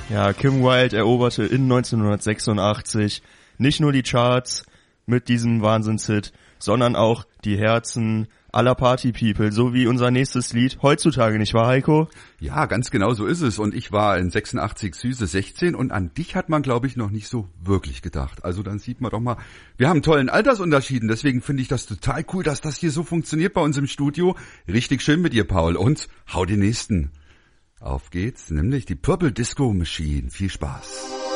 Ja, Kim Wilde eroberte in 1986 nicht nur die Charts mit diesem Wahnsinnshit, sondern auch die Herzen aller Party-People, so wie unser nächstes Lied heutzutage, nicht wahr, Heiko? Ja, ganz genau so ist es. Und ich war in 86 süße 16 und an dich hat man, glaube ich, noch nicht so wirklich gedacht. Also dann sieht man doch mal, wir haben einen tollen Altersunterschied. Deswegen finde ich das total cool, dass das hier so funktioniert bei uns im Studio. Richtig schön mit dir, Paul. Und hau den nächsten. Auf geht's, nämlich die Purple Disco Machine. Viel Spaß.